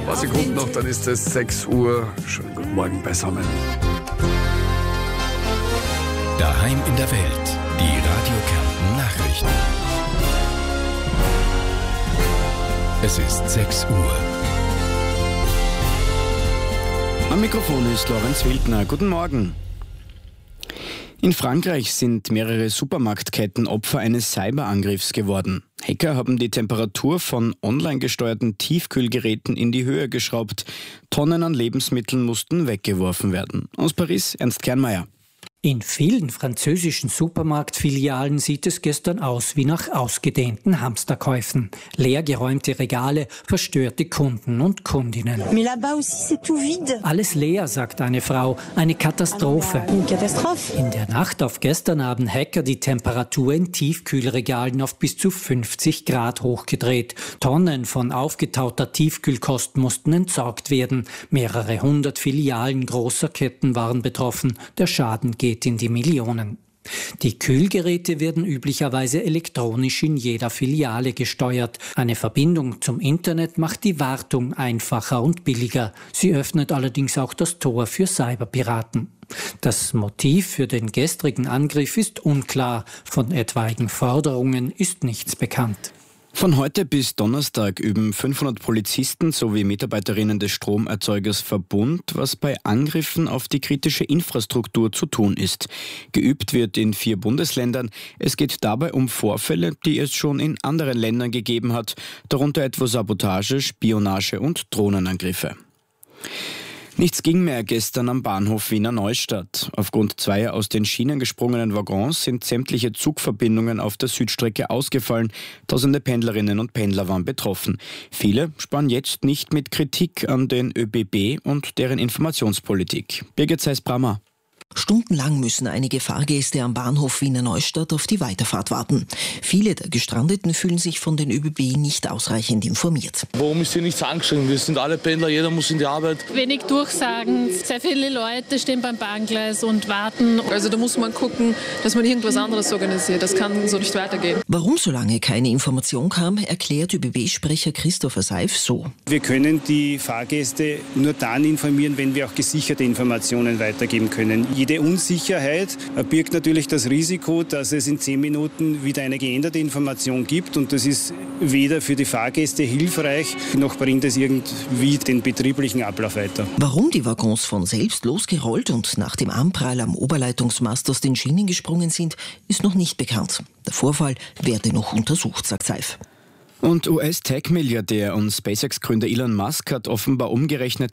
Paar Sekunden noch, dann ist es 6 Uhr. Schönen guten Morgen bei Sonnen. Daheim in der Welt, die Radio Kärnten Nachrichten. Es ist 6 Uhr. Am Mikrofon ist Lorenz Wildner. Guten Morgen. In Frankreich sind mehrere Supermarktketten Opfer eines Cyberangriffs geworden. Hacker haben die Temperatur von online gesteuerten Tiefkühlgeräten in die Höhe geschraubt. Tonnen an Lebensmitteln mussten weggeworfen werden. Aus Paris, Ernst Kernmeier. In vielen französischen Supermarktfilialen sieht es gestern aus wie nach ausgedehnten Hamsterkäufen. Leergeräumte Regale, verstörte Kunden und Kundinnen. Alles leer, sagt eine Frau. Eine Katastrophe. In der Nacht auf gestern haben Hacker die Temperatur in Tiefkühlregalen auf bis zu 50 Grad hochgedreht. Tonnen von aufgetauter Tiefkühlkost mussten entsorgt werden. Mehrere hundert Filialen großer Ketten waren betroffen. Der Schaden geht in die Millionen. Die Kühlgeräte werden üblicherweise elektronisch in jeder Filiale gesteuert. Eine Verbindung zum Internet macht die Wartung einfacher und billiger. Sie öffnet allerdings auch das Tor für Cyberpiraten. Das Motiv für den gestrigen Angriff ist unklar. Von etwaigen Forderungen ist nichts bekannt. Von heute bis Donnerstag üben 500 Polizisten sowie Mitarbeiterinnen des Stromerzeugers Verbund, was bei Angriffen auf die kritische Infrastruktur zu tun ist. Geübt wird in 4 Bundesländern. Es geht dabei um Vorfälle, die es schon in anderen Ländern gegeben hat, darunter etwa Sabotage, Spionage und Drohnenangriffe. Nichts ging mehr gestern am Bahnhof Wiener Neustadt. Aufgrund 2 aus den Schienen gesprungenen Waggons sind sämtliche Zugverbindungen auf der Südstrecke ausgefallen. Tausende Pendlerinnen und Pendler waren betroffen. Viele sparen jetzt nicht mit Kritik an den ÖBB und deren Informationspolitik. Birgit Seiss-Brammer. Stundenlang müssen einige Fahrgäste am Bahnhof Wiener Neustadt auf die Weiterfahrt warten. Viele der Gestrandeten fühlen sich von den ÖBB nicht ausreichend informiert. Warum ist hier nichts angeschrieben? Wir sind alle Pendler, jeder muss in die Arbeit. Wenig Durchsagen, sehr viele Leute stehen beim Bahngleis und warten. Also da muss man gucken, dass man irgendwas anderes organisiert. Das kann so nicht weitergehen. Warum so lange keine Information kam, erklärt ÖBB-Sprecher Christopher Seif so. Wir können die Fahrgäste nur dann informieren, wenn wir auch gesicherte Informationen weitergeben können. Jede Unsicherheit birgt natürlich das Risiko, dass es in 10 Minuten wieder eine geänderte Information gibt, und das ist weder für die Fahrgäste hilfreich, noch bringt es irgendwie den betrieblichen Ablauf weiter. Warum die Waggons von selbst losgerollt und nach dem Anprall am Oberleitungsmast aus den Schienen gesprungen sind, ist noch nicht bekannt. Der Vorfall werde noch untersucht, sagt Seif. Und US-Tech-Milliardär und SpaceX-Gründer Elon Musk hat offenbar umgerechnet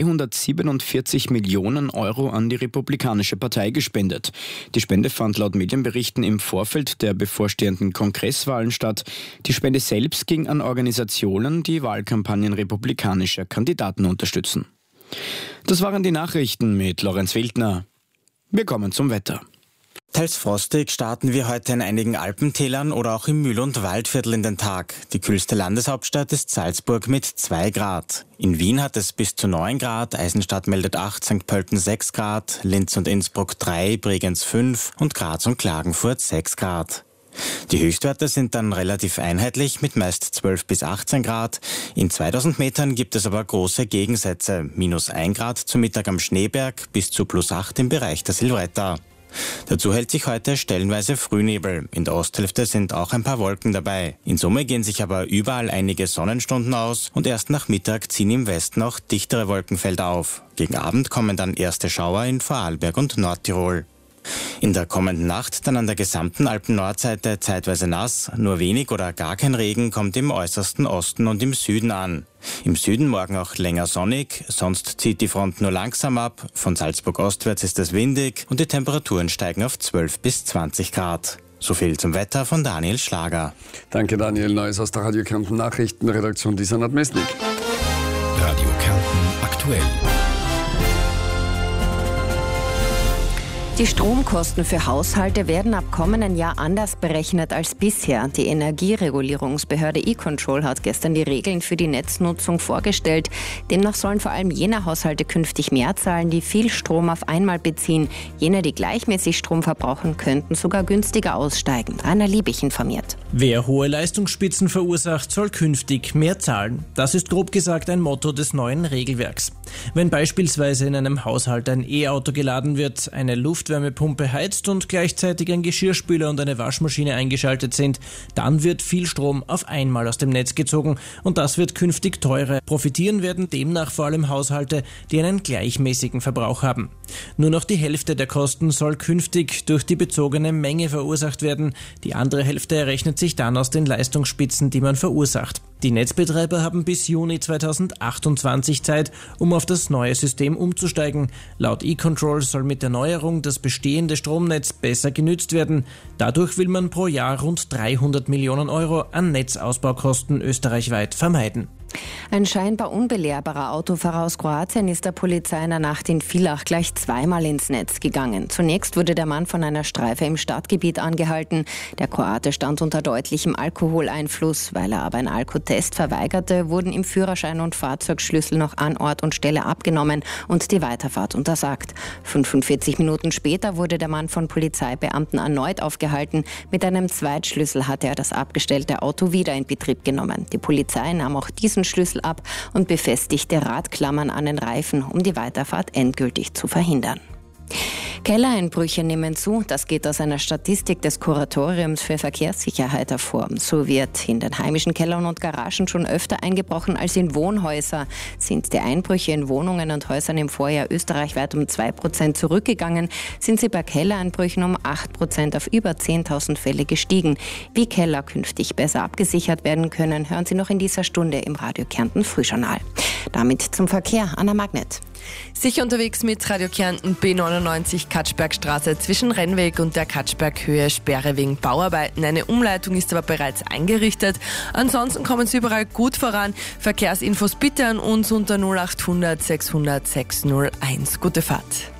247 Millionen Euro an die Republikanische Partei gespendet. Die Spende fand laut Medienberichten im Vorfeld der bevorstehenden Kongresswahlen statt. Die Spende selbst ging an Organisationen, die Wahlkampagnen republikanischer Kandidaten unterstützen. Das waren die Nachrichten mit Lorenz Wildner. Wir kommen zum Wetter. Teils frostig starten wir heute in einigen Alpentälern oder auch im Mühl- und Waldviertel in den Tag. Die kühlste Landeshauptstadt ist Salzburg mit 2 Grad. In Wien hat es bis zu 9 Grad, Eisenstadt meldet 8, St. Pölten 6 Grad, Linz und Innsbruck 3, Bregenz 5 und Graz und Klagenfurt 6 Grad. Die Höchstwerte sind dann relativ einheitlich mit meist 12 bis 18 Grad. In 2000 Metern gibt es aber große Gegensätze. -1 Grad zu Mittag am Schneeberg bis zu +8 im Bereich der Silvretta. Dazu hält sich heute stellenweise Frühnebel. In der Osthälfte sind auch ein paar Wolken dabei. In Summe gehen sich aber überall einige Sonnenstunden aus und erst nach Mittag ziehen im Westen auch dichtere Wolkenfelder auf. Gegen Abend kommen dann erste Schauer in Vorarlberg und Nordtirol. In der kommenden Nacht dann an der gesamten Alpen-Nordseite zeitweise nass, nur wenig oder gar kein Regen kommt im äußersten Osten und im Süden an. Im Süden morgen auch länger sonnig, sonst zieht die Front nur langsam ab, von Salzburg ostwärts ist es windig und die Temperaturen steigen auf 12 bis 20 Grad. So viel zum Wetter von Daniel Schlager. Danke Daniel, Neues aus der Radio Kärnten Nachrichtenredaktion, Disanat Mesnik. Radio Kärnten aktuell. Die Stromkosten für Haushalte werden ab kommenden Jahr anders berechnet als bisher. Die Energieregulierungsbehörde E-Control hat gestern die Regeln für die Netznutzung vorgestellt. Demnach sollen vor allem jene Haushalte künftig mehr zahlen, die viel Strom auf einmal beziehen. Jene, die gleichmäßig Strom verbrauchen, könnten sogar günstiger aussteigen. Rainer Liebig informiert. Wer hohe Leistungsspitzen verursacht, soll künftig mehr zahlen. Das ist grob gesagt ein Motto des neuen Regelwerks. Wenn beispielsweise in einem Haushalt ein E-Auto geladen wird, eine Luftwärmepumpe heizt und gleichzeitig ein Geschirrspüler und eine Waschmaschine eingeschaltet sind, dann wird viel Strom auf einmal aus dem Netz gezogen und das wird künftig teurer. Profitieren werden demnach vor allem Haushalte, die einen gleichmäßigen Verbrauch haben. Nur noch die Hälfte der Kosten soll künftig durch die bezogene Menge verursacht werden. Die andere Hälfte errechnet sich dann aus den Leistungsspitzen, die man verursacht. Die Netzbetreiber haben bis Juni 2028 Zeit, um auf das neue System umzusteigen. Laut E-Control soll mit der Neuerung das bestehende Stromnetz besser genützt werden. Dadurch will man pro Jahr rund 300 Millionen Euro an Netzausbaukosten österreichweit vermeiden. Ein scheinbar unbelehrbarer Autofahrer aus Kroatien ist der Polizei in der Nacht in Villach gleich zweimal ins Netz gegangen. Zunächst wurde der Mann von einer Streife im Stadtgebiet angehalten. Der Kroate stand unter deutlichem Alkoholeinfluss. Weil er aber einen Alkotest verweigerte, wurden ihm Führerschein und Fahrzeugschlüssel noch an Ort und Stelle abgenommen und die Weiterfahrt untersagt. 45 Minuten später wurde der Mann von Polizeibeamten erneut aufgehalten. Mit einem Zweitschlüssel hatte er das abgestellte Auto wieder in Betrieb genommen. Die Polizei nahm auch diesen Schlüssel ab und befestigte Radklammern an den Reifen, um die Weiterfahrt endgültig zu verhindern. Kellereinbrüche nehmen zu, das geht aus einer Statistik des Kuratoriums für Verkehrssicherheit hervor. So wird in den heimischen Kellern und Garagen schon öfter eingebrochen als in Wohnhäuser. Sind die Einbrüche in Wohnungen und Häusern im Vorjahr österreichweit um 2% zurückgegangen, sind sie bei Kellereinbrüchen um 8% auf über 10.000 Fälle gestiegen. Wie Keller künftig besser abgesichert werden können, hören Sie noch in dieser Stunde im Radio Kärnten Frühjournal. Damit zum Verkehr. Anna Magnet. Sicher unterwegs mit Radio Kärnten B99 Katschbergstraße zwischen Rennweg und der Katschberghöhe, Sperre wegen Bauarbeiten. Eine Umleitung ist aber bereits eingerichtet. Ansonsten kommen Sie überall gut voran. Verkehrsinfos bitte an uns unter 0800 600 601. Gute Fahrt.